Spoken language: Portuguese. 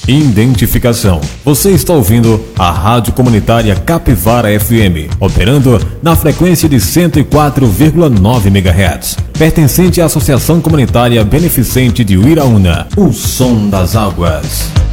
Identificação. Você está ouvindo a Rádio Comunitária Capivara FM, operando na frequência de 104,9 MHz. Pertencente à Associação Comunitária Beneficente de Uiraúna, o Som das Águas.